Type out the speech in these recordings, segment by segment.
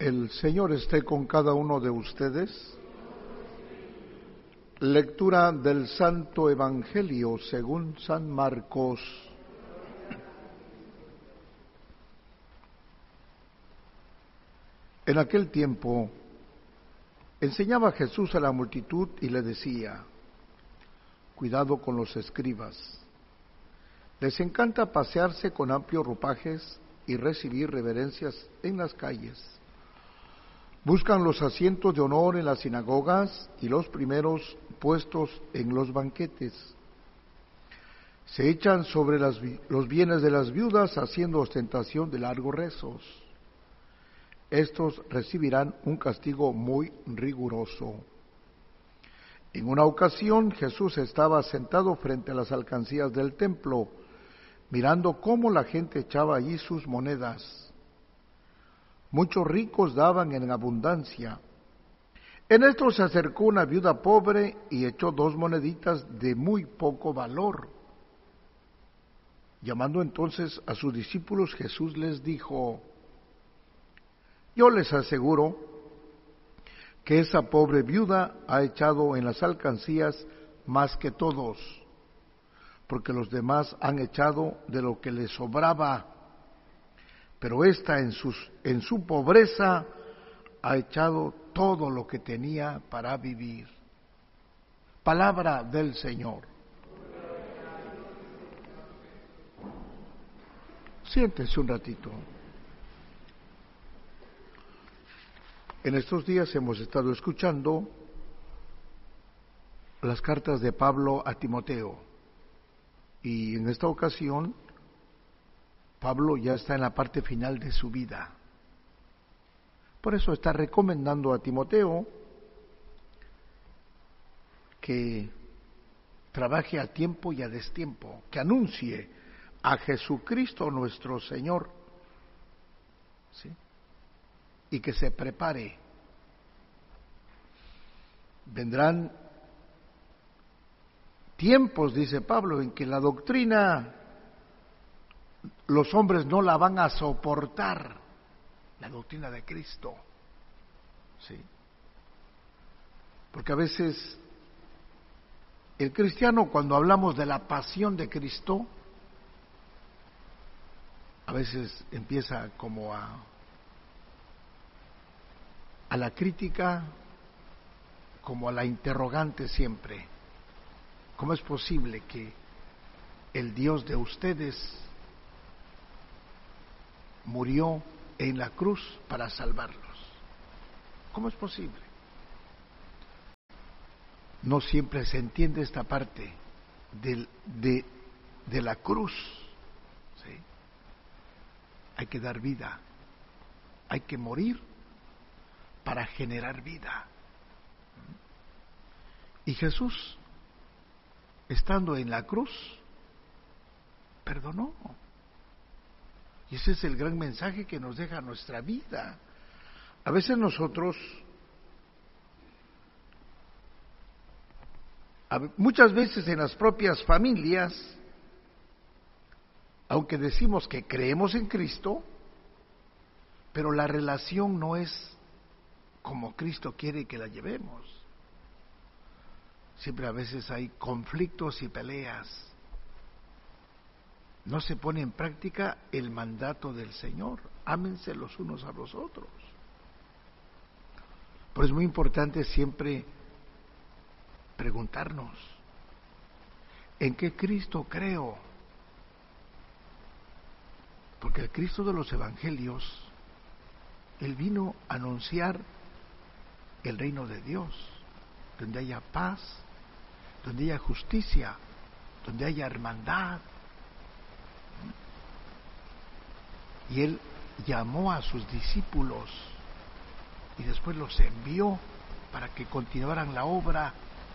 El Señor esté con cada uno de ustedes. Lectura del Santo Evangelio según San Marcos. En aquel tiempo enseñaba Jesús a la multitud y le decía: cuidado con los escribas. Les encanta pasearse con amplios ropajes y recibir reverencias en las calles. Buscan los asientos de honor en las sinagogas y los primeros puestos en los banquetes. Se echan sobre los bienes de las viudas haciendo ostentación de largos rezos. Estos recibirán un castigo muy riguroso. En una ocasión Jesús estaba sentado frente a las alcancías del templo, mirando cómo la gente echaba allí sus monedas. Muchos ricos daban en abundancia. En esto se acercó una viuda pobre y echó 2 moneditas de muy poco valor. Llamando entonces a sus discípulos, Jesús les dijo: yo les aseguro que esa pobre viuda ha echado en las alcancías más que todos, porque los demás han echado de lo que les sobraba, pero ésta en su pobreza ha echado todo lo que tenía para vivir. Palabra del Señor. Siéntese un ratito. En estos días hemos estado escuchando las cartas de Pablo a Timoteo, y en esta ocasión Pablo ya está en la parte final de su vida. Por eso está recomendando a Timoteo que trabaje a tiempo y a destiempo, que anuncie a Jesucristo nuestro Señor, ¿sí? Y que se prepare. Vendrán tiempos, dice Pablo, en que la doctrina los hombres no la van a soportar, la doctrina de Cristo, ¿sí? Porque a veces el cristiano, cuando hablamos de la pasión de Cristo, a veces empieza como a la crítica, como a la interrogante siempre. ¿Cómo es posible que el Dios de ustedes murió en la cruz para salvarlos? ¿Cómo es posible? No siempre se entiende esta parte de la cruz, ¿sí? Hay que dar vida, hay que morir para generar vida. Y Jesús, estando en la cruz, perdonó. Y ese es el gran mensaje que nos deja nuestra vida. A veces nosotros, muchas veces en las propias familias, aunque decimos que creemos en Cristo, pero la relación no es como Cristo quiere que la llevemos. Siempre a veces hay conflictos y peleas. No se pone en práctica el mandato del Señor: ámense los unos a los otros. Por eso es muy importante siempre preguntarnos: ¿en qué Cristo creo? Porque el Cristo de los Evangelios, Él vino a anunciar el reino de Dios, donde haya paz, donde haya justicia, donde haya hermandad. Y Él llamó a sus discípulos y después los envió para que continuaran la obra.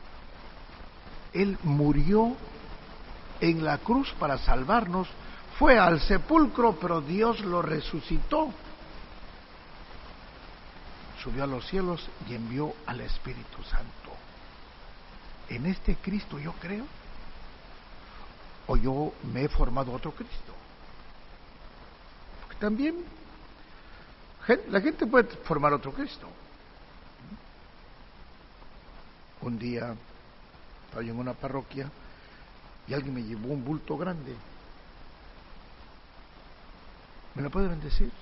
Él murió en la cruz para salvarnos, fue al sepulcro, pero Dios lo resucitó, subió a los cielos y envió al Espíritu Santo. ¿En este Cristo yo creo? ¿O yo me he formado otro Cristo? Porque también La gente puede formar otro Cristo. Un día estaba yo en una parroquia y alguien me llevó un bulto grande. ¿Me lo puede bendecir?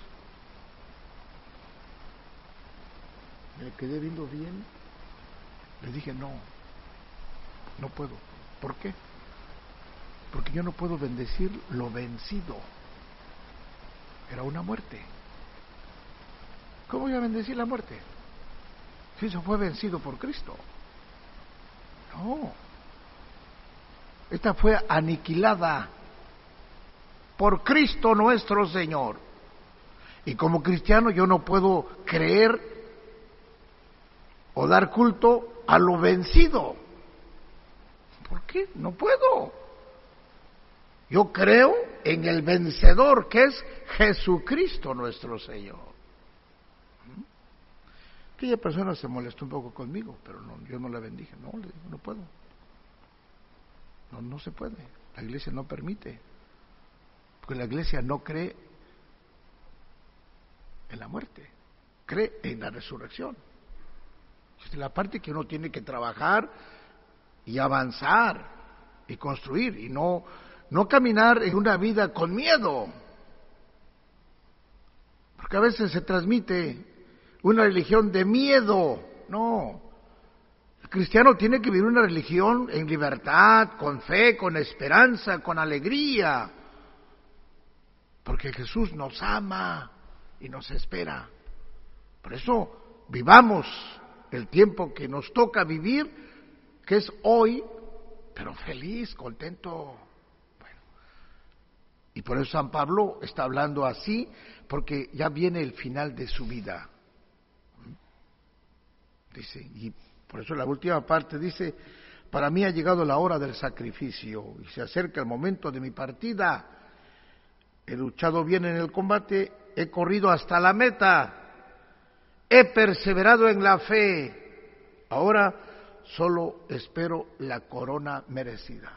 Me quedé viendo bien. Le dije, no puedo. ¿Por qué? Porque yo no puedo bendecir lo vencido. Era una muerte. ¿Cómo voy a bendecir la muerte? Si eso fue vencido por Cristo. No. Esta fue aniquilada por Cristo nuestro Señor. Y como cristiano yo no puedo creer o dar culto a lo vencido. ¿Por qué? No puedo. Yo creo en el vencedor, que es Jesucristo nuestro Señor. Aquella persona se molestó un poco conmigo, pero no, yo no la bendije. No, le digo, no puedo. No se puede. La iglesia no permite. Porque la iglesia no cree en la muerte, cree en la resurrección. Es la parte que uno tiene que trabajar y avanzar y construir y no caminar en una vida con miedo. Porque a veces se transmite una religión de miedo. No. El cristiano tiene que vivir una religión en libertad, con fe, con esperanza, con alegría. Porque Jesús nos ama y nos espera. Por eso vivamos el tiempo que nos toca vivir, que es hoy, pero feliz, contento. Bueno. Y por eso San Pablo está hablando así, porque ya viene el final de su vida. Dice, y por eso la última parte dice, para mí ha llegado la hora del sacrificio y se acerca el momento de mi partida. He luchado bien en el combate, he corrido hasta la meta, he perseverado en la fe. Ahora solo espero la corona merecida.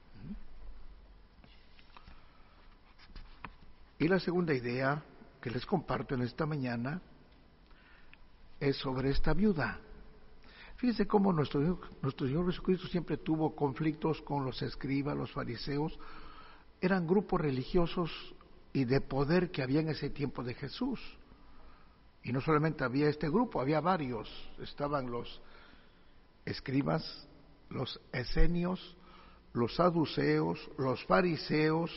Y la segunda idea que les comparto en esta mañana es sobre esta viuda. Fíjense cómo nuestro Señor Jesucristo siempre tuvo conflictos con los escribas, los fariseos. Eran grupos religiosos y de poder que había en ese tiempo de Jesús. Y no solamente había este grupo, había varios. Estaban los escribas, los esenios, los saduceos, los fariseos,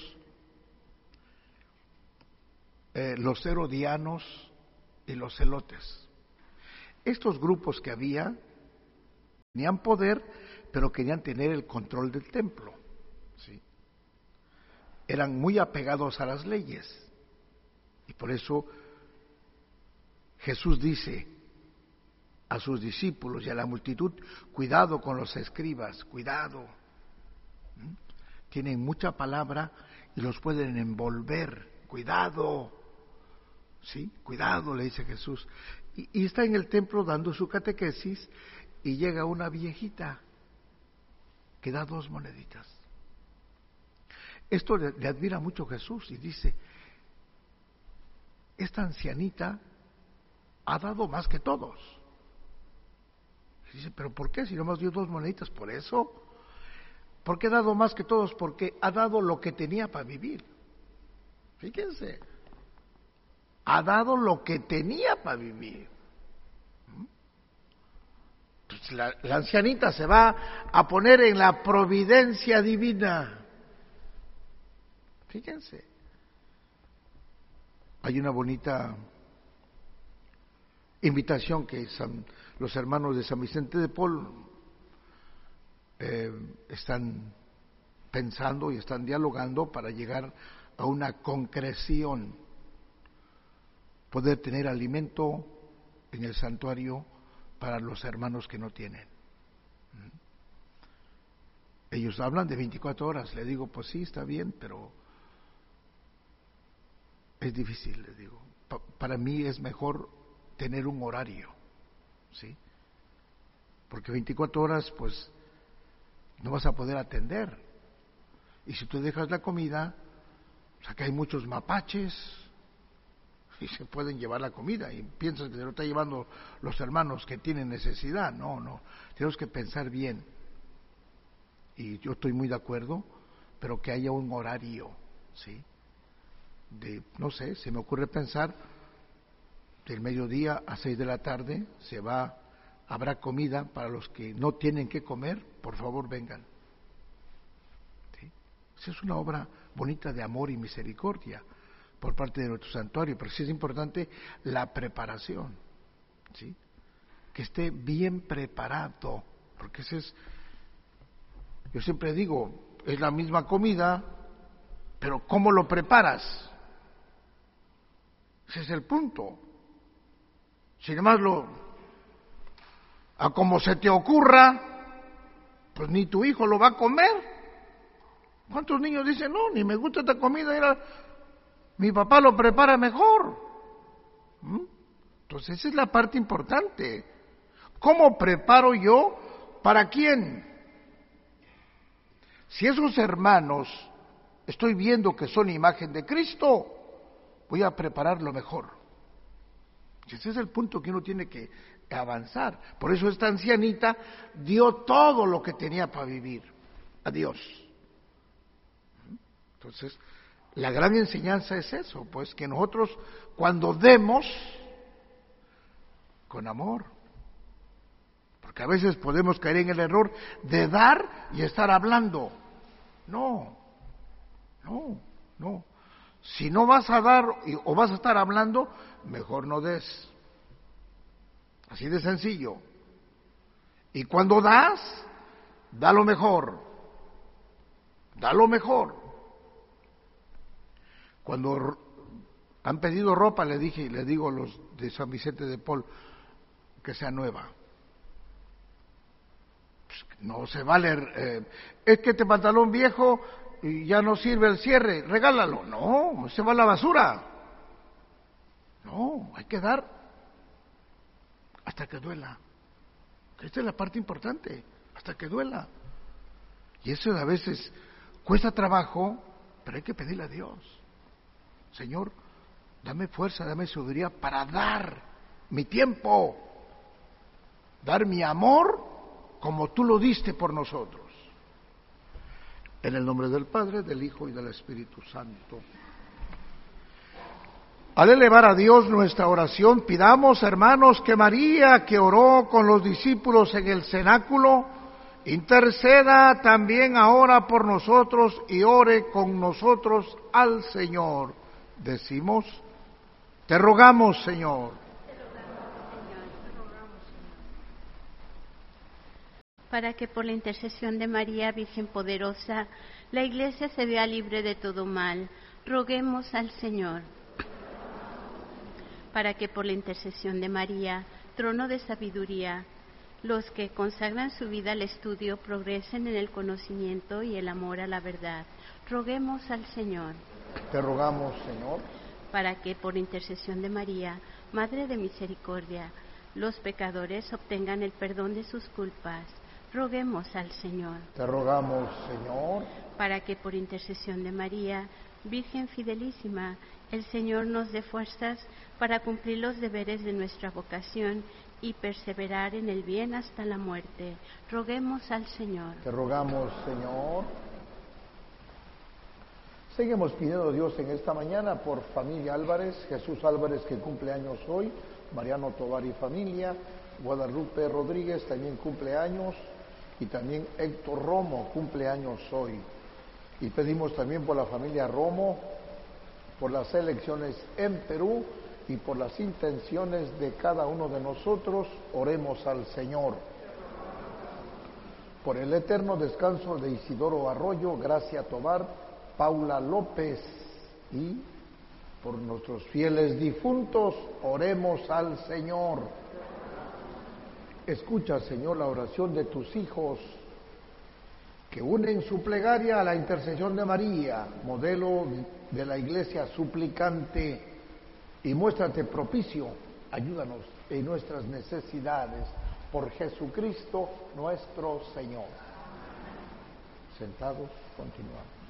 los herodianos y los celotes. Estos grupos que había tenían poder, pero querían tener el control del templo. ¿Sí? Eran muy apegados a las leyes. Y por eso Jesús dice a sus discípulos y a la multitud, cuidado con los escribas, cuidado. Tienen mucha palabra y los pueden envolver, cuidado. ¿Sí? Cuidado, le dice Jesús. Y está en el templo dando su catequesis y llega una viejita que da 2 moneditas. Esto le admira mucho Jesús y dice, esta ancianita ha dado más que todos. Y dice, ¿pero por qué? Si nomás dio 2 moneditas, ¿por eso? ¿Por qué ha dado más que todos? Porque ha dado lo que tenía para vivir. Fíjense, ha dado lo que tenía para vivir. Entonces la ancianita se va a poner en la providencia divina. Fíjense, hay una bonita invitación que los hermanos de San Vicente de Paul están pensando y están dialogando para llegar a una concreción, poder tener alimento en el santuario para los hermanos que no tienen. Ellos hablan de 24 horas, le digo, pues sí, está bien, pero es difícil, le digo. Para mí es mejor tener un horario, ¿sí? Porque 24 horas, pues, no vas a poder atender. Y si tú dejas la comida, o sea que hay muchos mapaches, y se pueden llevar la comida y piensas que se lo está llevando los hermanos que tienen necesidad. No, tenemos que pensar bien, y yo estoy muy de acuerdo, pero que haya un horario, ¿sí? No sé, se me ocurre pensar del mediodía a 6 de la tarde habrá comida para los que no tienen que comer, por favor vengan. ¿Sí? Esa es una obra bonita de amor y misericordia por parte de nuestro santuario, pero sí es importante la preparación, ¿sí? Que esté bien preparado, porque yo siempre digo, es la misma comida, pero ¿cómo lo preparas? Ese es el punto. Si además a como se te ocurra, pues ni tu hijo lo va a comer. ¿Cuántos niños dicen, no, ni me gusta esta comida, mi papá lo prepara mejor? Entonces esa es la parte importante. ¿Cómo preparo yo? ¿Para quién? Si esos hermanos estoy viendo que son imagen de Cristo, voy a preparar lo mejor. Ese es el punto que uno tiene que avanzar. Por eso esta ancianita dio todo lo que tenía para vivir a Dios. Entonces, la gran enseñanza es eso, pues que nosotros cuando demos con amor, porque a veces podemos caer en el error de dar y estar hablando. No. Si no vas a dar o vas a estar hablando, mejor no des. Así de sencillo. Y cuando das, da lo mejor. Da lo mejor. Cuando han pedido ropa, les digo a los de San Vicente de Paul que sea nueva. Pues no se vale, es que este pantalón viejo y ya no sirve el cierre, regálalo. No, se va a la basura. No, hay que dar hasta que duela. Esta es la parte importante, hasta que duela. Y eso a veces cuesta trabajo, pero hay que pedirle a Dios. Señor, dame fuerza, dame sabiduría para dar mi tiempo, dar mi amor como tú lo diste por nosotros. En el nombre del Padre, del Hijo y del Espíritu Santo. Al elevar a Dios nuestra oración, pidamos, hermanos, que María, que oró con los discípulos en el cenáculo, interceda también ahora por nosotros y ore con nosotros al Señor. Decimos, te rogamos, Señor. Para que por la intercesión de María, Virgen poderosa, la Iglesia se vea libre de todo mal, roguemos al Señor. Para que por la intercesión de María, trono de sabiduría, los que consagran su vida al estudio progresen en el conocimiento y el amor a la verdad, roguemos al Señor. Te rogamos, Señor. Para que por intercesión de María, Madre de Misericordia, los pecadores obtengan el perdón de sus culpas, roguemos al Señor. Te rogamos, Señor. Para que por intercesión de María, Virgen fidelísima, el Señor nos dé fuerzas para cumplir los deberes de nuestra vocación y perseverar en el bien hasta la muerte. Roguemos al Señor. Te rogamos, Señor. Seguimos pidiendo a Dios en esta mañana por familia Álvarez, Jesús Álvarez que cumple años hoy, Mariano Tovar y familia, Guadalupe Rodríguez también cumple años y también Héctor Romo cumple años hoy. Y pedimos también por la familia Romo, por las elecciones en Perú y por las intenciones de cada uno de nosotros, oremos al Señor. Por el eterno descanso de Isidoro Arroyo, Gracia Tovar, Paula López y por nuestros fieles difuntos, oremos al Señor. Escucha, Señor, la oración de tus hijos que unen su plegaria a la intercesión de María, modelo de la Iglesia suplicante, y muéstrate propicio, ayúdanos en nuestras necesidades, por Jesucristo nuestro Señor. Sentados, continuamos.